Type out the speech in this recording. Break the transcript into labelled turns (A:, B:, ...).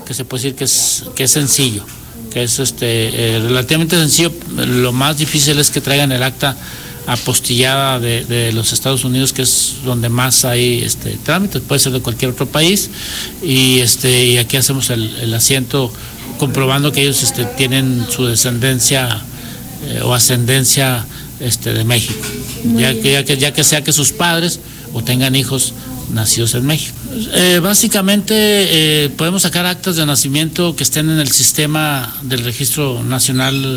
A: que se puede decir que es sencillo, que es relativamente sencillo. Lo más difícil es que traigan el acta apostillada de los Estados Unidos, que es donde más hay trámites, puede ser de cualquier otro país, y aquí hacemos el asiento comprobando que ellos tienen su descendencia o ascendencia de México, ya que sea que sus padres o tengan hijos nacidos en México. Básicamente podemos sacar actas de nacimiento que estén en el sistema del Registro Nacional